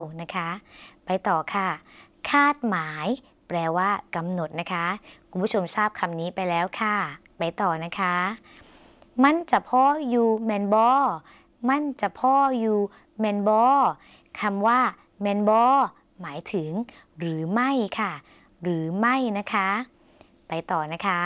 นะคะไปต่อค่ะคาดหมายแปลว่ากำหนดนะคะคุณผู้ชมทราบคำนี้ไปแล้วค่ะไปต่อนะคะมันจะพ่ออยู่แมนบอมันจะพ่ออยู่แมนบอคำว่าแมนบอหมายถึงหรือไม่ค่ะหรือไม่นะคะไปต่อนะคะ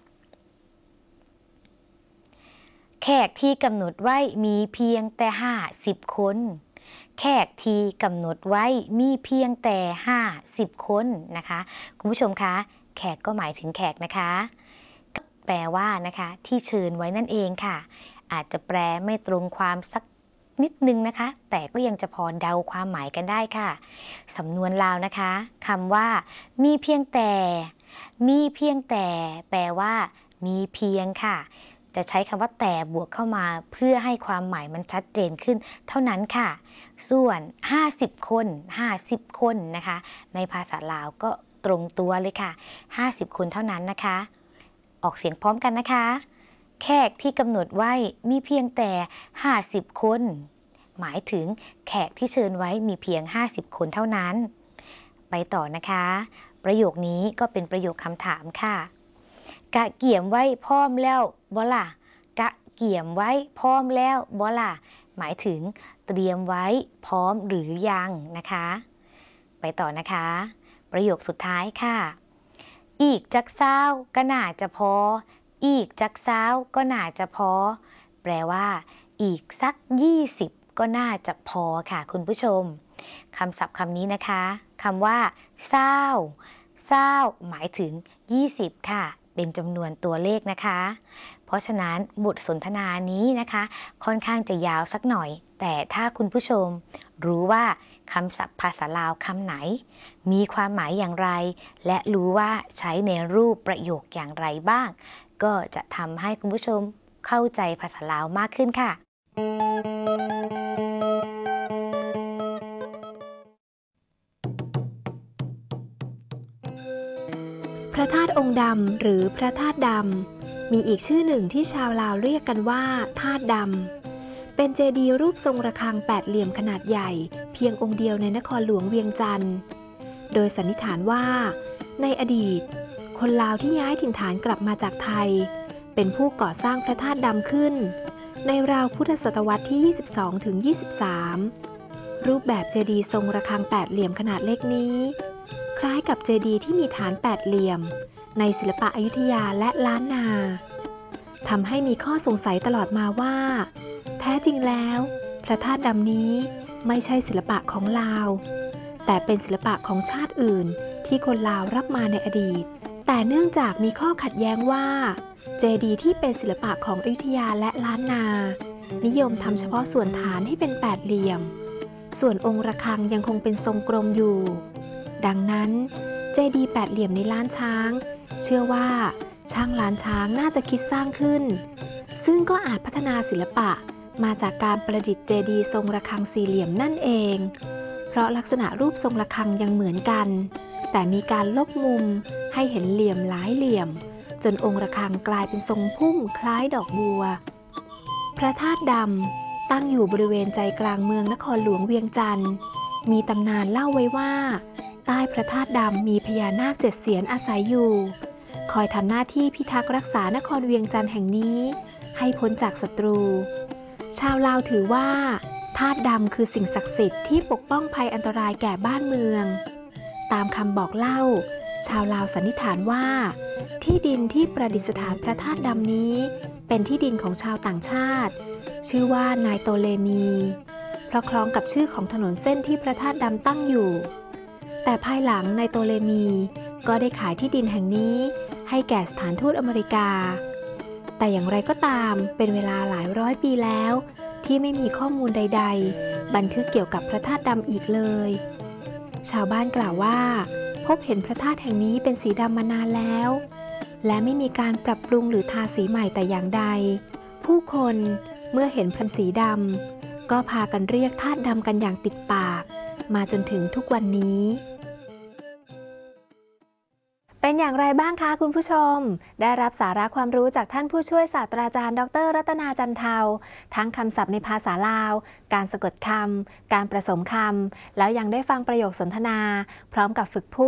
แขกที่กำหนดไว้มีเพียงแต่50 คนแขกที่กำหนดไว้มีเพียงแต่50 คนนะคะคุณผู้ชมคะแขกก็หมายถึงแขกนะคะแปลว่านะคะที่เชิญไว้นั่นเองค่ะอาจจะแปลไม่ตรงความสักนิดนึงนะคะแต่ก็ยังจะพอเดาความหมายกันได้ค่ะสำนวนลาวนะคะคำว่ามีเพียงแต่มีเพียงแต่แปลว่ามีเพียงค่ะจะใช้คำว่าแต่บวกเข้ามาเพื่อให้ความหมายมันชัดเจนขึ้นเท่านั้นค่ะส่วน50 คน50 คนนะคะในภาษาลาวก็ตรงตัวเลยค่ะ50 คนเท่านั้นนะคะออกเสียงพร้อมกันนะคะแขกที่กำหนดไว้มีเพียงแต่50 คนหมายถึงแขกที่เชิญไว้มีเพียง50 คนเท่านั้นไปต่อนะคะประโยคนี้ก็เป็นประโยคคำถามค่ะกะเกี่ยมไว้พร้อมแล้วบ่ล่ะกะเกี่ยมไว้พร้อมแล้วบ่ล่ะหมายถึงเตรียมไว้พร้อมหรือยังนะคะไปต่อนะคะประโยคสุดท้ายค่ะอีกจักเศร้าก็น่าจะพออีกจักเศร้าก็น่าจะพอแปลว่าอีกสัก20ก็น่าจะพอค่ะคุณผู้ชมคำศัพท์คำนี้นะคะคำว่าเศร้าเศร้าหมายถึง20ค่ะเป็นจำนวนตัวเลขนะคะเพราะฉะนั้นบทสนทนานี้นะคะค่อนข้างจะยาวสักหน่อยแต่ถ้าคุณผู้ชมรู้ว่าคำศัพท์ภาษาลาวคำไหนมีความหมายอย่างไรและรู้ว่าใช้ในรูปประโยคอย่างไรบ้างก็จะทำให้คุณผู้ชมเข้าใจภาษาลาวมากขึ้นค่ะพระธาตุองค์ดำหรือพระธาตุดำมีอีกชื่อหนึ่งที่ชาวลาวเรียกกันว่าธาตุดำเป็นเจดีย์รูปทรงระฆังแปดเหลี่ยมขนาดใหญ่เพียงองค์เดียวในนครหลวงเวียงจันทร์โดยสันนิษฐานว่าในอดีตคนลาวที่ย้ายถิ่นฐานกลับมาจากไทยเป็นผู้ก่อสร้างพระธาตุดำขึ้นในราวพุทธศตวรรษที่22ถึง23รูปแบบเจดีย์ทรงระฆังแปดเหลี่ยมขนาดเล็กนี้คล้ายกับเจดีย์ที่มีฐานแปดเหลี่ยมในศิลปะอยุธยาและล้านนาทำให้มีข้อสงสัยตลอดมาว่าแท้จริงแล้วพระธาตุดำนี้ไม่ใช่ศิลปะของลาวแต่เป็นศิลปะของชาติอื่นที่คนลาวรับมาในอดีตแต่เนื่องจากมีข้อขัดแย้งว่าเจดีย์ที่เป็นศิลปะของอยุธยาและล้านนานิยมทำเฉพาะส่วนฐานให้เป็นแปดเหลี่ยมส่วนองค์ระฆังยังคงเป็นทรงกลมอยู่ดังนั้นเจดีย์แปดเหลี่ยมในล้านช้างเชื่อว่าช่างล้านช้างน่าจะคิดสร้างขึ้นซึ่งก็อาจพัฒนาศิลปะมาจากการประดิษฐ์เจดีย์ทรงระฆังสี่เหลี่ยมนั่นเองเพราะลักษณะรูปทรงระฆังยังเหมือนกันแต่มีการลบมุมให้เห็นเหลี่ยมหลายเหลี่ยมจนองค์ระฆังกลายเป็นทรงพุ่มคล้ายดอกบัวพระธาตุดำตั้งอยู่บริเวณใจกลางเมืองนครหลวงเวียงจันทร์มีตำนานเล่าไว้ว่าใต้พระธาตุดำมีพญานาค7 เสียนอาศัยอยู่คอยทำหน้าที่พิทักษ์รักษานครเวียงจันทร์แห่งนี้ให้พ้นจากศัตรูชาวลาวถือว่าธาตุดำคือสิ่งศักดิ์สิทธิ์ที่ปกป้องภัยอันตรายแก่บ้านเมืองตามคำบอกเล่าชาวลาวสันนิษฐานว่าที่ดินที่ประดิษฐานพระธาตุดำนี้เป็นที่ดินของชาวต่างชาติชื่อว่านายโตเลมีเพราะคล้องกับชื่อของถนนเส้นที่พระธาตุดำตั้งอยู่แต่ภายหลังนายโตเลมีก็ได้ขายที่ดินแห่งนี้ให้แก่สถานทูตอเมริกาแต่อย่างไรก็ตามเป็นเวลาหลายร้อยปีแล้วที่ไม่มีข้อมูลใดๆบันทึกเกี่ยวกับพระธาตุดำอีกเลยชาวบ้านกล่าวว่าพบเห็นพระธาตุแห่งนี้เป็นสีดำมานานแล้วและไม่มีการปรับปรุงหรือทาสีใหม่แต่อย่างใดผู้คนเมื่อเห็นพันสีดำก็พากันเรียกธาตุดำกันอย่างติดปากมาจนถึงทุกวันนี้เป็นอย่างไรบ้างคะคุณผู้ชม ได้รับสาระความรู้จากท่านผู้ช่วยศาสตราจารย์ดร.รัตนาจันเทาทั้งคำศัพท์ในภาษาลาว การสะกดคำ การผสมคำ แล้วยังได้ฟังประโยคสนทนา พร้อมกับฝึกพูด